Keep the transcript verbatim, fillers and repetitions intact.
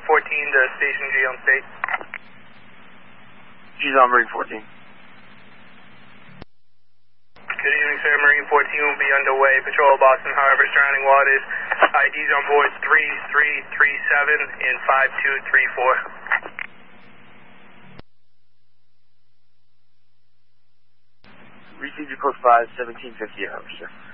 Marine fourteen to Station G on State. G's on Marine fourteen. Good evening, sir. Marine fourteen will be underway. Patrol of Boston Harbor, surrounding waters. I Ds on board three three three seven and five two three four. Receive your code five, seventeen fifty hours, sir.